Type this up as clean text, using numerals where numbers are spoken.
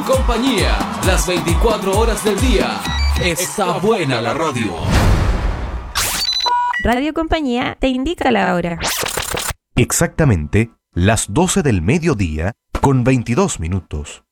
Tu compañía, las 24 horas del día. Está buena la radio. Radio Compañía te indica la hora. Exactamente las 12 del mediodía con 22 minutos.